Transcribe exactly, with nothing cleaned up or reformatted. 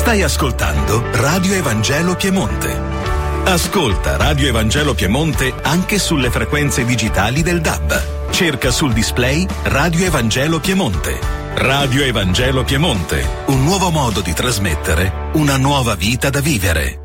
Stai ascoltando Radio Evangelo Piemonte. Ascolta Radio Evangelo Piemonte anche sulle frequenze digitali del D A B. Cerca sul display Radio Evangelo Piemonte. Radio Evangelo Piemonte, un nuovo modo di trasmettere una nuova vita da vivere.